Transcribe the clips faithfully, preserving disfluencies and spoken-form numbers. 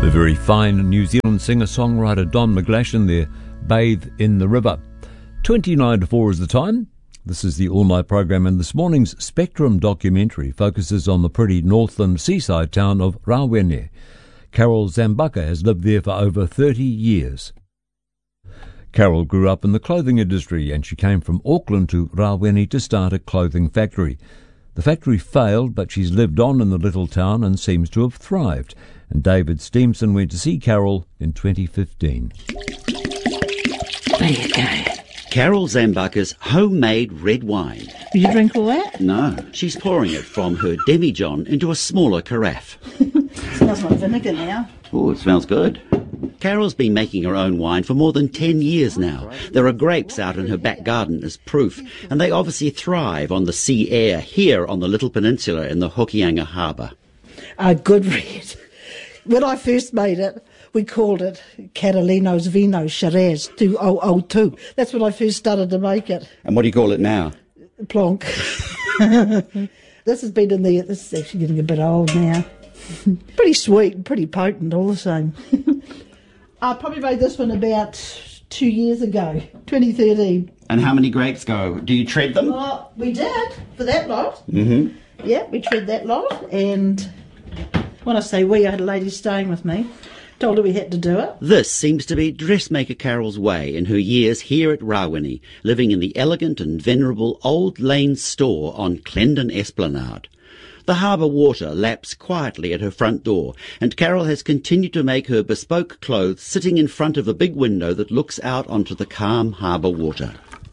The very fine New Zealand singer-songwriter Don McGlashan there, Bathe in the River. twenty-nine to four is the time. This is the All Night program, and this morning's Spectrum documentary focuses on the pretty Northland seaside town of Rawene. Carol Zambaka has lived there for over thirty years. Carol grew up in the clothing industry, and she came from Auckland to Rawene to start a clothing factory. The factory failed, but she's lived on in the little town and seems to have thrived. And David Steamson went to see Carol in twenty fifteen. There you go. Carol Zambaka's homemade red wine. Will you drink all that? No, she's pouring it from her demijohn into a smaller carafe. Smells like vinegar now. Oh, it smells good. Carol's been making her own wine for more than ten years now. There are grapes out in her back garden as proof, and they obviously thrive on the sea air here on the little peninsula in the Hokianga Harbour. A good red. When I first made it, we called it Catalino's Vino Shiraz two thousand two. That's when I first started to make it. And what do you call it now? Plonk. This has been in the... This is actually getting a bit old now. Pretty sweet and pretty potent all the same. I probably made this one about two years ago, twenty thirteen. And how many grapes go? Do you tread them? Oh, we did, for that lot. Mm-hmm. Yeah, we tread that lot, and when I say we, I had a lady staying with me. Told her we had to do it. This seems to be dressmaker Carol's way in her years here at Rawene, living in the elegant and venerable Old Lane store on Clendon Esplanade. The harbour water laps quietly at her front door, and Carol has continued to make her bespoke clothes sitting in front of a big window that looks out onto the calm harbour water.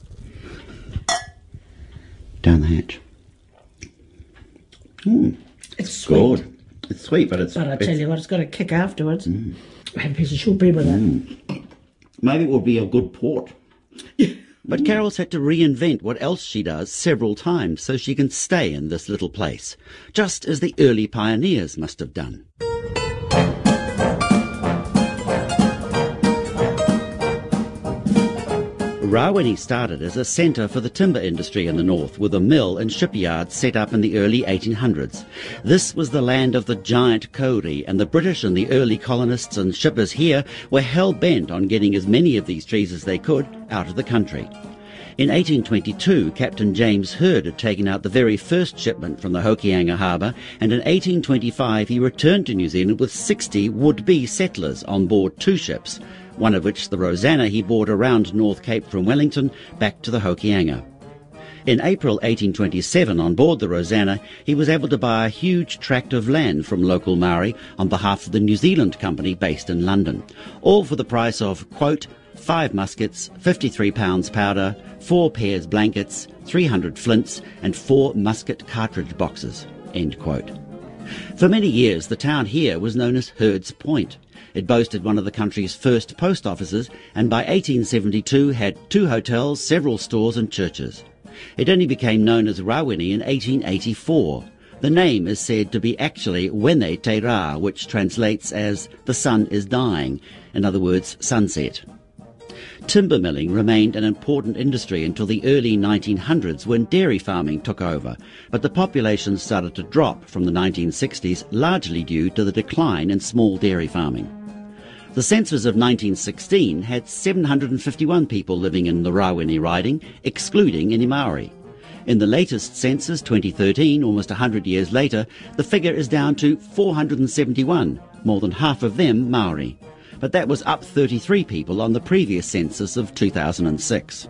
Down the hatch. Mm. It's sweet. Good. It's sweet, but it's... But I tell it's, you what, it's got a kick afterwards. Mm. I had a piece of shortbread with it. Mm. Maybe it would be a good port. But Carol's had to reinvent what else she does several times so she can stay in this little place, just as the early pioneers must have done. Rawene started as a centre for the timber industry in the north, with a mill and shipyard set up in the early eighteen hundreds. This was the land of the giant kauri, and the British and the early colonists and shippers here were hell-bent on getting as many of these trees as they could out of the country. In eighteen twenty-two, Captain James Hird had taken out the very first shipment from the Hokianga Harbour, and in eighteen twenty-five he returned to New Zealand with sixty would-be settlers on board two ships, one of which, the Rosanna, he brought around North Cape from Wellington back to the Hokianga. In April eighteen twenty-seven, on board the Rosanna, he was able to buy a huge tract of land from local Maori on behalf of the New Zealand Company based in London, all for the price of, quote, five muskets, fifty-three pounds powder, four pairs blankets, three hundred flints, and four musket cartridge boxes, end quote. For many years, the town here was known as Hird's Point. It boasted one of the country's first post offices, and by eighteen seventy-two had two hotels, several stores and churches. It only became known as Rawene in eighteen eighty-four. The name is said to be actually Wene Te Ra, which translates as the sun is dying, in other words, sunset. Timber milling remained an important industry until the early nineteen hundreds, when dairy farming took over, but the population started to drop from the nineteen sixties, largely due to the decline in small dairy farming. The census of nineteen sixteen had seven hundred fifty-one people living in the Rawene riding, excluding any Maori. In the latest census, twenty thirteen, almost one hundred years later, the figure is down to four hundred seventy-one, more than half of them Maori. But that was up thirty-three people on the previous census of two thousand six.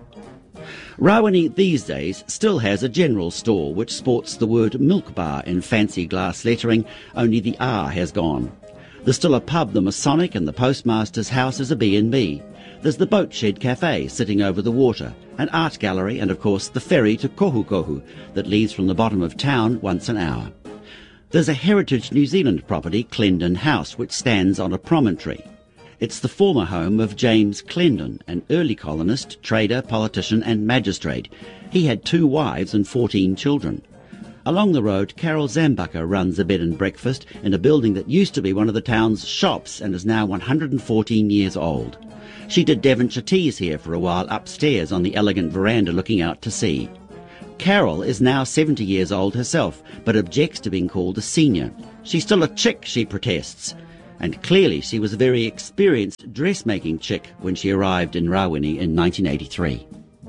Rawene these days still has a general store which sports the word Milk Bar in fancy glass lettering, only the R has gone. There's still a pub, the Masonic, and the postmaster's house is a B and B. There's the Boat Shed Cafe sitting over the water, an art gallery, and of course the ferry to Kohukohu that leaves from the bottom of town once an hour. There's a heritage New Zealand property, Clendon House, which stands on a promontory. It's the former home of James Clendon, an early colonist, trader, politician and magistrate. He had two wives and fourteen children. Along the road, Carol Zambaka runs a bed and breakfast in a building that used to be one of the town's shops and is now one hundred fourteen years old. She did Devonshire teas here for a while upstairs on the elegant veranda looking out to sea. Carol is now seventy years old herself, but objects to being called a senior. She's still a chick, she protests. And clearly she was a very experienced dressmaking chick when she arrived in Rawene in nineteen eighty-three.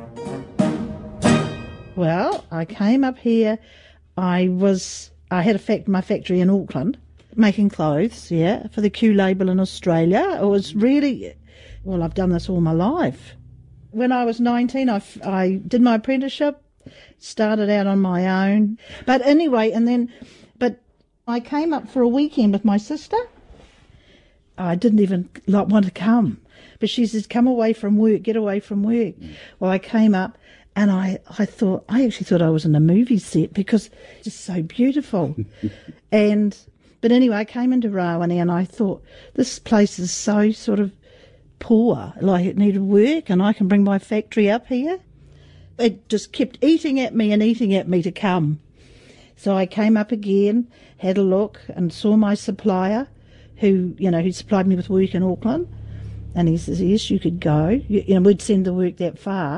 Well, I came up here. I was I had a fact my factory in Auckland, making clothes, yeah, for the Q label in Australia. It was really, well, I've done this all my life. When I was nineteen, I, I did my apprenticeship, started out on my own. But anyway, and then, but I came up for a weekend with my sister. I didn't even like, want to come, but she says, come away from work, get away from work. Mm. Well, I came up. And I, I thought, I actually thought I was in a movie set because it's just so beautiful. and, but anyway, I came into Rawene and I thought, this place is so sort of poor, like it needed work, and I can bring my factory up here. It just kept eating at me and eating at me to come. So I came up again, had a look and saw my supplier who, you know, who supplied me with work in Auckland. And he says, yes, you could go. You, you know, we'd send the work that far.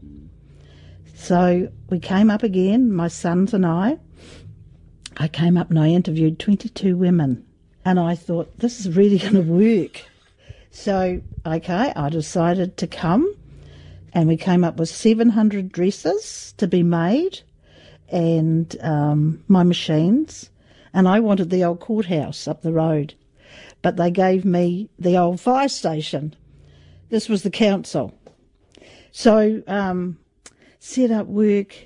So we came up again, my sons and I. I came up and I interviewed twenty-two women. And I thought, this is really going to work. So, okay, I decided to come. And we came up with seven hundred dresses to be made and um, my machines. And I wanted the old courthouse up the road. But they gave me the old fire station. This was the council. So... Um, set up work,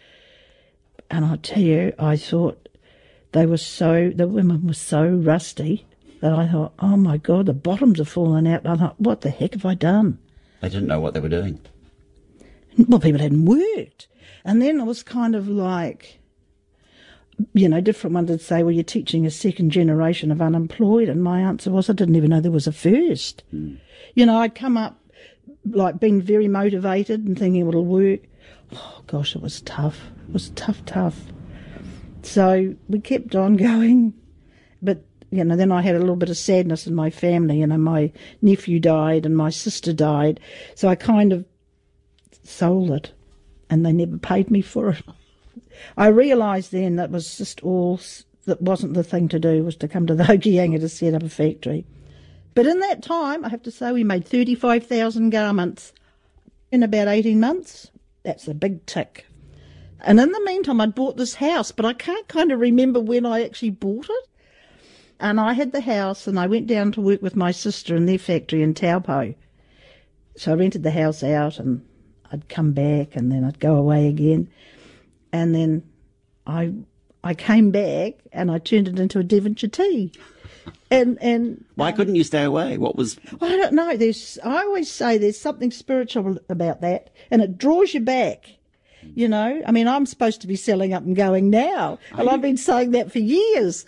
and I tell you, I thought they were so, the women were so rusty that I thought, oh my God, the bottoms are falling out. I thought, what the heck have I done? They didn't know what they were doing. Well, people hadn't worked. And then it was kind of like, you know, different ones would say, well, you're teaching a second generation of unemployed, and my answer was, I didn't even know there was a first. Mm. You know, I'd come up, like, being very motivated and thinking it'll work. Oh, gosh, it was tough. It was tough, tough. So we kept on going. But, you know, then I had a little bit of sadness in my family. You know, my nephew died and my sister died. So I kind of sold it, and they never paid me for it. I realised then that was just all, that wasn't the thing to do, was to come to the Hokianga to set up a factory. But in that time, I have to say, we made thirty-five thousand garments in about eighteen months. That's a big tick. And in the meantime, I'd bought this house, but I can't kind of remember when I actually bought it. And I had the house, and I went down to work with my sister in their factory in Taupo. So I rented the house out, and I'd come back, and then I'd go away again. And then I I came back, and I turned it into a Devonshire tea. And and why couldn't you stay away? What was? Well, I don't know. There's I always say there's something spiritual about that, and it draws you back. You know, I mean, I'm supposed to be selling up and going now, and I've been saying that for years.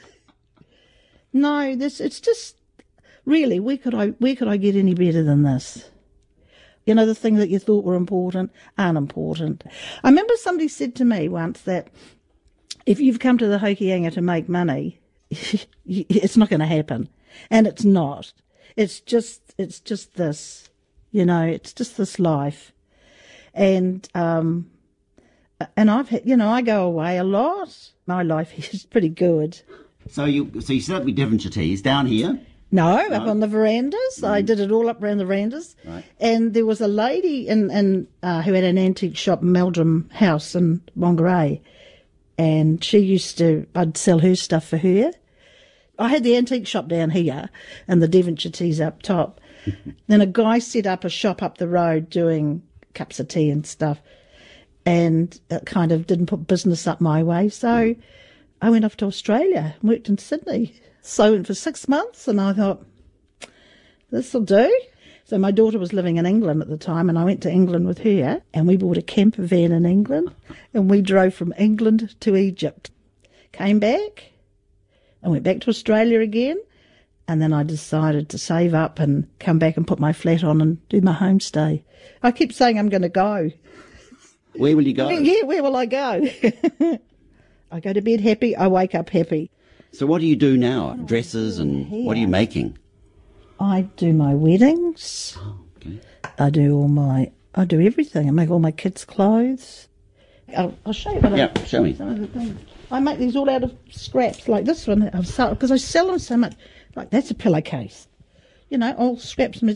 No, this it's just really where could I where could I get any better than this? You know, the things that you thought were important aren't important. I remember somebody said to me once that if you've come to the Hokianga to make money, it's not going to happen. And it's not. It's just, it's just this, you know, it's just this life. And, um, and I've had, you know, I go away a lot. My life is pretty good. So you, so you set up your Devonshire teas down here? No, no, up on the verandas. Mm. I did it all up around the verandas. Right. And there was a lady in, in uh, who had an antique shop in Meldrum House in Whangarei. And she used to, I'd sell her stuff for her. I had the antique shop down here and the Devonshire teas up top. Then a guy set up a shop up the road doing cups of tea and stuff. And it kind of didn't put business up my way. So I went off to Australia and worked in Sydney. So I went for six months and I thought, this'll do. So my daughter was living in England at the time, and I went to England with her, and we bought a camper van in England, and we drove from England to Egypt. Came back, and went back to Australia again, and then I decided to save up and come back and put my flat on and do my homestay. I keep saying I'm going to go. Where will you go? Yeah, where will I go? I go to bed happy, I wake up happy. So what do you do now? Dresses and what are you making? I do my weddings. Oh, okay. I do all my, I do everything. I make all my kids' clothes. I'll, I'll show you what yeah, I, show me. Some of the things. I make these all out of scraps, like this one, because I sell them so much. Like, that's a pillowcase. You know, all scraps